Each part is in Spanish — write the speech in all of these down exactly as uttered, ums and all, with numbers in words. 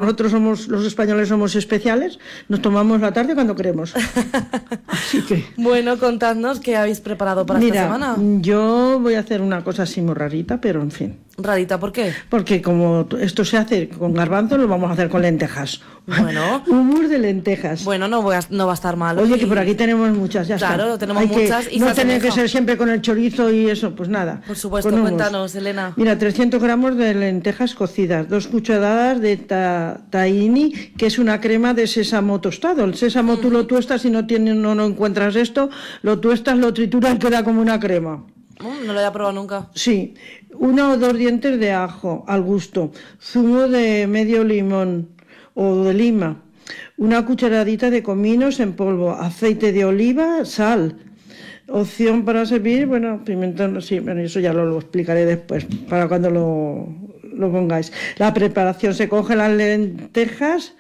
nosotros somos, los españoles somos especiales, nos tomamos la tarde cuando queremos. Así que... Bueno, contadnos qué habéis preparado para Mira, esta semana. Yo voy a hacer una cosa así muy rarita, pero en fin. Rarita, ¿por qué? Porque como esto se hace con garbanzo, lo vamos a hacer con lentejas. Bueno. Hummus de lentejas. Bueno, no, voy a, no va a estar mal. Oye, y... que por aquí tenemos muchas, ya claro, está. tenemos Hay muchas que, y no se tener que asemeja. ser siempre con el chorizo y eso, pues nada. Por supuesto, con hummus. cuéntanos, Elena. Mira, trescientos gramos de lentejas cocidas, dos cucharadas de ta tahini, que es una crema de sésamo tostado. El sésamo uh-huh. tú lo tuestas y no, tienes, no, no encuentras esto, lo tuestas, lo trituras y queda como una crema. Oh, no lo había probado nunca. Sí, uno o dos dientes de ajo al gusto, zumo de medio limón o de lima, una cucharadita de cominos en polvo, aceite de oliva, sal. Opción para servir, bueno, pimentón, sí, bueno, eso ya lo, lo explicaré después, para cuando lo, lo pongáis. La preparación: se cogen las lentejas,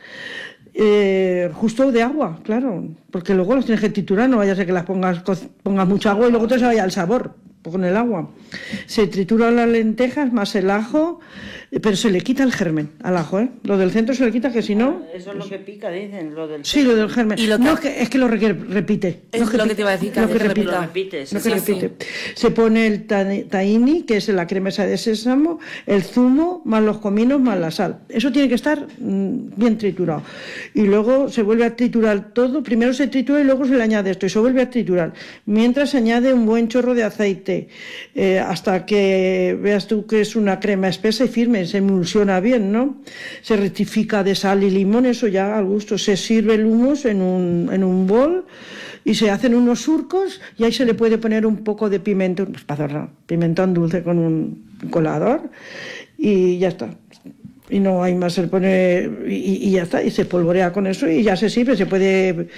eh, justo de agua, claro, porque luego las tienes que triturar, no vaya a ser que las pongas, pongas mucha agua y luego te se vaya el sabor con el agua. Se trituran las lentejas más el ajo, pero se le quita el germen al ajo, ¿eh? Lo del centro se le quita, que si no... Eso es lo que pica, dicen, lo del... Sí, lo del germen. ¿Y lo que... No, es que, es que lo requiere, repite. Es no que lo que pica, te iba a decir, que lo que repite. repita. Lo repites. Lo que Sí, repite. sí. Se pone el tahini, que es la crema esa de sésamo, el zumo, más los cominos, más la sal. Eso tiene que estar mmm, bien triturado. Y luego se vuelve a triturar todo. Primero se tritura y luego se le añade esto y se vuelve a triturar. Mientras se añade un buen chorro de aceite, eh, hasta que veas tú que es una crema espesa y firme, se emulsiona bien, ¿no? Se rectifica de sal y limón, eso ya al gusto. Se sirve el hummus en un, en un bol y se hacen unos surcos y ahí se le puede poner un poco de pimentón, pimentón dulce con un colador y ya está. Y no hay más, se le pone y, y ya está, y se polvorea con eso y ya se sirve. Se puede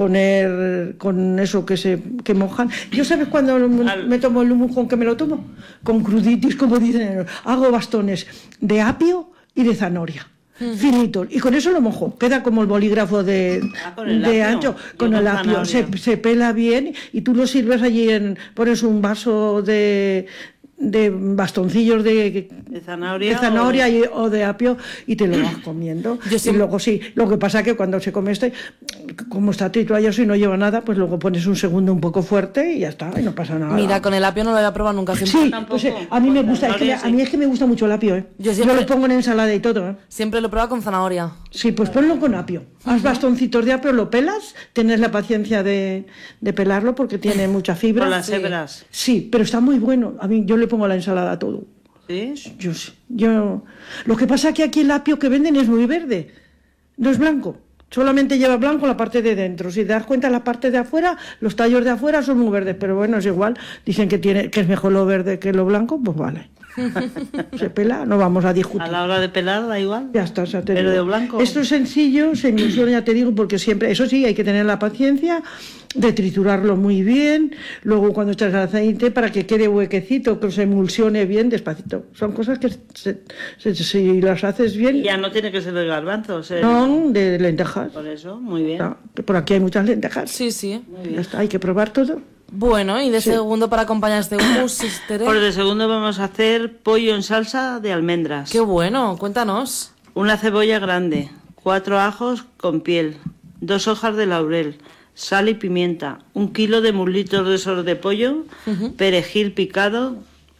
poner con eso que se que mojan. Yo, ¿sabes cuando Al... me tomo el hummus con que me lo tomo? Con cruditis, como dicen. Hago bastones de apio y de zanahoria. Uh-huh. Finitos, y con eso lo mojo, queda como el bolígrafo de, ah, ¿con de ancho, con el apio, se, se pela bien y tú lo sirves allí, en pones un vaso de de bastoncillos de, de zanahoria, de zanahoria o, de... Y, o de apio y te lo vas comiendo. Yo sí. Y luego sí, lo que pasa es que cuando se come este, como está triturado y no lleva nada, pues luego pones un segundo un poco fuerte y ya está, y no pasa nada. Mira, con el apio no lo había probado nunca. Siempre. Sí, pues, eh, a mí me gusta, es que me, a mí es que me gusta mucho el apio, ¿eh? Yo, siempre, Yo lo pongo en ensalada y todo, ¿eh? Siempre lo he probado con zanahoria. Sí, pues ponlo con apio. Haz uh-huh. bastoncitos de apio, lo pelas, tienes la paciencia de, de pelarlo porque tiene mucha fibra. Con las hebras. Sí, pero está muy bueno. A mí yo le pongo a la ensalada todo. ¿Sí? Yo, yo, lo que pasa es que aquí el apio que venden es muy verde, no es blanco. Solamente lleva blanco la parte de dentro. Si te das cuenta, la parte de afuera, los tallos de afuera son muy verdes, pero bueno, es igual. Dicen que tiene que es mejor lo verde que lo blanco, pues vale. Se pela, no vamos a discutir. A la hora de pelar da igual. Ya está, o sea, te pero digo. de blanco. Esto es sencillo, se emulsiona, ya te digo, porque siempre, eso sí, hay que tener la paciencia de triturarlo muy bien, luego cuando echas el aceite para que quede huequecito, que se emulsione bien despacito. Son cosas que se, se, si las haces bien... Y ya no tiene que ser de garbanzos. ¿eh? No, de lentejas. Por eso, muy bien. No, por aquí hay muchas lentejas. Sí, sí. Muy bien. Ya está, hay que probar todo. Bueno, y de sí. segundo para acompañar este hummus, Tere. Por de segundo vamos a hacer pollo en salsa de almendras. Qué bueno, cuéntanos. Una cebolla grande, cuatro ajos con piel, dos hojas de laurel, sal y pimienta, un kilo de muslitos de esos de pollo, uh-huh. perejil picado,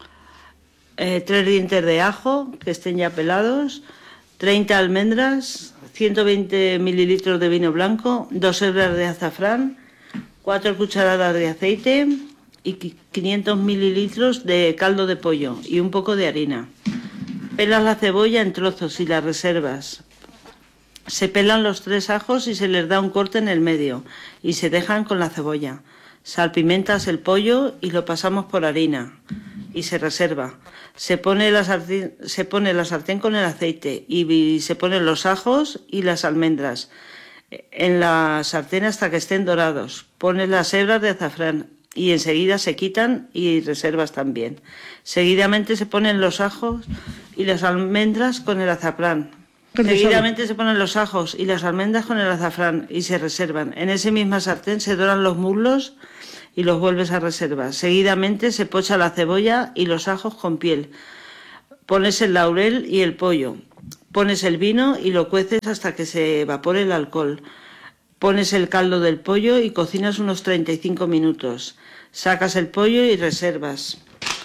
eh, tres dientes de ajo que estén ya pelados, treinta almendras, ciento veinte mililitros de vino blanco, dos hebras de azafrán, cuatro cucharadas de aceite y quinientos mililitros de caldo de pollo y un poco de harina. Pelas la cebolla en trozos y la reservas. Se pelan los tres ajos y se les da un corte en el medio y se dejan con la cebolla. Salpimentas el pollo y lo pasamos por harina y se reserva. Se pone la sartén, se pone la sartén con el aceite y se ponen los ajos y las almendras en la sartén hasta que estén dorados. Pones las hebras de azafrán y enseguida se quitan y reservas también. Seguidamente se ponen los ajos y las almendras con el azafrán. Seguidamente se ponen los ajos y las almendras con el azafrán y se reservan. En esa misma sartén se doran los muslos y los vuelves a reservar. Seguidamente se pocha la cebolla y los ajos con piel. Pones el laurel y el pollo. Pones el vino y lo cueces hasta que se evapore el alcohol. Pones el caldo del pollo y cocinas unos treinta y cinco minutos. Sacas el pollo y reservas.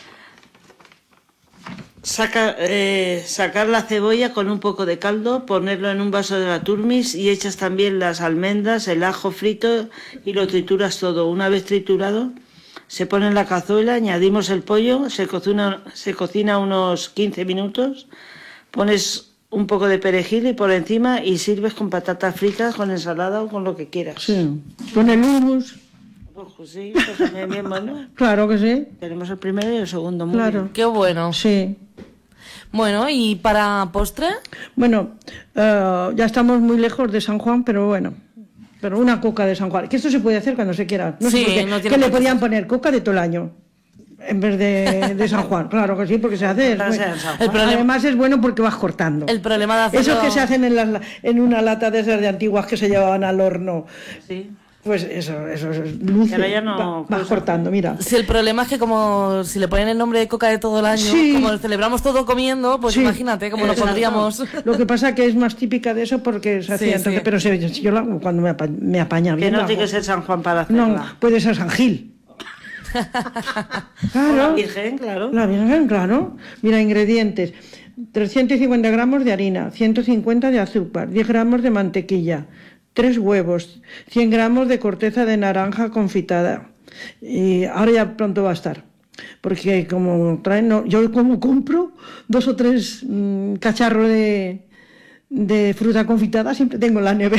Saca, eh, sacar la cebolla con un poco de caldo, ponerlo en un vaso de la turmis y echas también las almendras, el ajo frito y lo trituras todo. Una vez triturado, se pone en la cazuela, añadimos el pollo, se cocina, se cocina unos quince minutos, pones un poco de perejil y por encima y sirves con patatas fritas, con ensalada o con lo que quieras. Sí. Con el hummus. Pues sí, pues también bien bueno. Claro que sí. Tenemos el primero y el segundo muy Claro. bien. Qué bueno. Sí. Bueno, ¿y para postre? Bueno, eh, ya estamos muy lejos de San Juan, pero bueno. Pero una coca de San Juan. Que esto se puede hacer cuando se quiera. No sé Sí, por qué. no tiene Que por le qué podían ser. poner coca de todo el año. En vez de, de San Juan. Claro que sí, porque se hace. es Para bueno. ser en San El Juan. problema- Además es bueno porque vas cortando. El problema de hacerlo... Esos que se hacen en, las, en una lata de esas de antiguas que se llevaban al horno. Sí. Pues eso, eso es luce. Pero ya no va- vas puedes cortando, mira. Si el problema es que como si le ponen el nombre de coca de todo el año, Sí. como celebramos todo comiendo, pues Sí. imagínate cómo lo Exacto. pondríamos. Lo que pasa que es más típica de eso porque se hacía Sí, entonces, sí. pero se- si yo lo hago cuando me, apa- me apaña Que bien. no lo tiene que hago. ser San Juan para hacerla. No, puede ser San Gil. O la Claro. Virgen, claro. La Virgen, claro. Mira, ingredientes. trescientos cincuenta gramos de harina, ciento cincuenta de azúcar, diez gramos de mantequilla, tres huevos, cien gramos de corteza de naranja confitada. Y ahora ya pronto va a estar. Porque como traen, no, yo como compro dos o tres mm, cacharros de, de fruta confitada, siempre tengo en la nevera.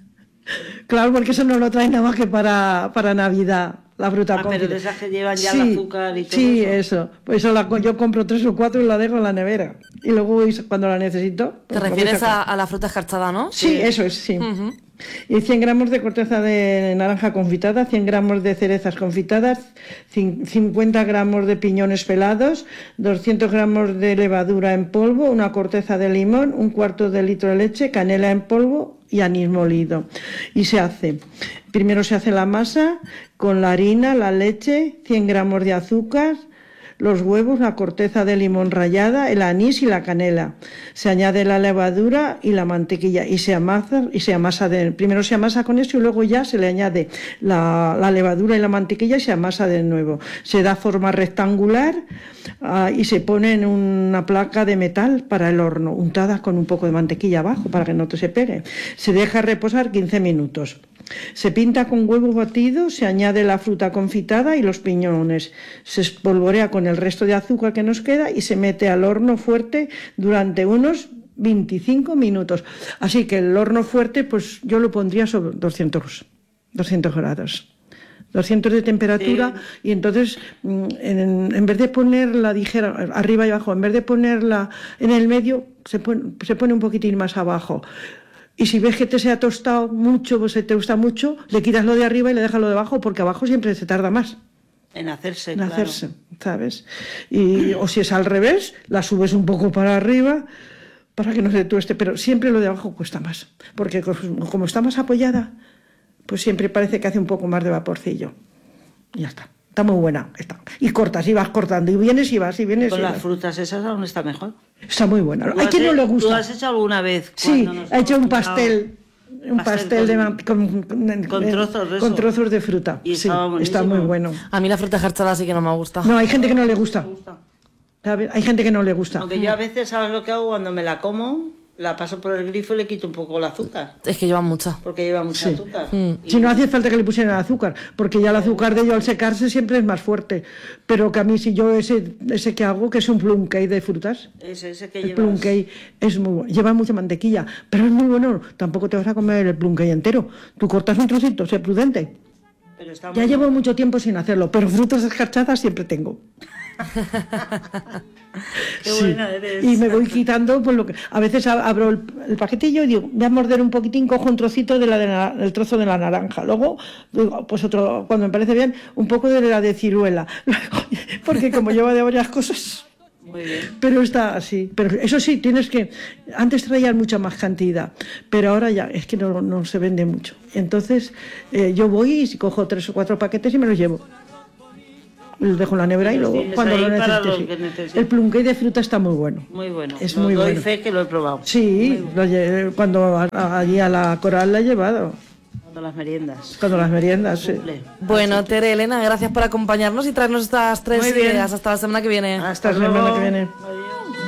Claro, porque eso no lo traen nada más que para, para Navidad, la fruta Ah, pero confitada. de esas que llevan ya Sí, el azúcar y todo sí, eso. eso. Pues eso la, yo compro tres o cuatro y la dejo en la nevera. Y luego voy- cuando la necesito... Te pues la voy refieres sacando. a, a la fruta escarchada, ¿no? Sí, eso es, sí. Ujú. Y cien gramos de corteza de naranja confitada, cien gramos de cerezas confitadas, cin- cincuenta gramos de piñones pelados, doscientos gramos de levadura en polvo, una corteza de limón, un cuarto de litro de leche, canela en polvo y anís molido. Y se hace, primero se hace la masa con la harina, la leche, cien gramos de azúcar, los huevos, la corteza de limón rallada, el anís y la canela. Se añade la levadura y la mantequilla y se amasa y se amasa de, primero se amasa con esto y luego ya se le añade la, la levadura y la mantequilla y se amasa de nuevo. Se da forma rectangular ah, y se pone en una placa de metal para el horno, untada con un poco de mantequilla abajo para que no te se pegue. Se deja reposar quince minutos. Se pinta con huevo batido, se añade la fruta confitada y los piñones. Se espolvorea con el resto de azúcar que nos queda y se mete al horno fuerte durante unos veinticinco minutos. Así que el horno fuerte, pues yo lo pondría sobre doscientos, doscientos grados. doscientos de temperatura Sí. y entonces mm, en, en vez de ponerla dijera arriba y abajo, en vez de ponerla en el medio, se pone, se pone un poquitín más abajo. Y si ves que te se ha tostado mucho, pues se te gusta mucho, le quitas lo de arriba y le dejas lo de abajo, porque abajo siempre se tarda más En hacerse, en claro. hacerse, ¿sabes? Y, o si es al revés, la subes un poco para arriba para que no se tueste, pero siempre lo de abajo cuesta más, porque co- como está más apoyada, pues siempre parece que hace un poco más de vaporcillo. Y ya está. Está muy buena. Está. Y cortas y vas cortando, y vienes y vas y vienes. Con y las vas. frutas esas aún está mejor. Está muy buena. ¿Tú Hay has quien no he- le ¿Tú gusta. has hecho alguna vez? Sí, cuando nos ha hecho hemos un pastel. Un pastel, pastel de con- man- con, con- con trozos de con eso. trozos de fruta. Y sí, estaba está buenísimo. muy bueno. A mí la fruta escarchada sí que no me gusta. No, hay gente que no le gusta. Me gusta. ¿Sabes? Hay gente que no le gusta. Aunque yo a veces, ¿sabes lo que hago? Cuando me la como, la paso por el grifo y le quito un poco el azúcar. Es que llevan mucha. Porque lleva mucho Sí. azúcar. Mm. Y- Si no hace falta que le pusieran azúcar, porque ya el azúcar de ello al secarse siempre es más fuerte. Pero que a mí, si yo ese, ese que hago, que es un plum cake de frutas, Ese, ese que el llevas- plum cake es muy bueno. Lleva mucha mantequilla, pero es muy bueno. Tampoco te vas a comer el plum cake entero. Tú cortas un trocito, sé prudente. Pero está Ya muy- llevo mucho tiempo sin hacerlo, pero frutas escarchadas siempre tengo. Qué Sí. buena eres. Y me voy quitando, pues lo que a veces a- abro el, el paquetillo y digo, voy a morder un poquitín, cojo un trocito de la de la- el trozo de la naranja. Luego, digo, pues otro, cuando me parece bien, un poco de la de ciruela. Porque como lleva de varias cosas. Muy bien. Pero está así. Pero eso sí, tienes que. Antes traían mucha más cantidad, pero ahora ya es que no, no se vende mucho. Entonces, eh, yo voy y cojo tres o cuatro paquetes y me los llevo. lo dejo en la nevera y Los luego tienes cuando ahí lo para necesite. lo Sí. que necesite. El plunqué de fruta está muy bueno. Muy bueno. Es No muy doy bueno. fe que lo he probado. Sí, lo lle- cuando a- a- allí a la Coral la he llevado, Cuando las meriendas. cuando las meriendas, sí. Cumple. Bueno, Tere, Elena, gracias por acompañarnos y traernos estas tres Muy bien. ideas. Hasta la semana que viene. Hasta la semana que viene. Adiós.